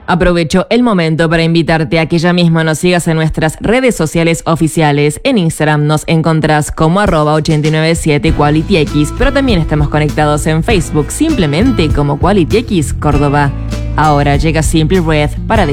Aprovecho el momento para invitarte a que ya mismo nos sigas en nuestras redes sociales oficiales. En Instagram nos encontrás como @897 QualityX, pero también estamos conectados en Facebook simplemente como QualityX Córdoba. Ahora llega Simply Red para